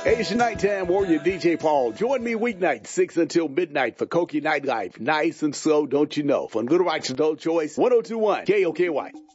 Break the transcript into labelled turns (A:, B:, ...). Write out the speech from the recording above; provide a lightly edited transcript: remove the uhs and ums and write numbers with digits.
A: Asian Nighttime Warrior DJ Paul. Join me weeknight 6 until midnight for Koki Nightlife. Nice and slow, don't you know? From Little Rock's Adult Choice, 1021 KOKY.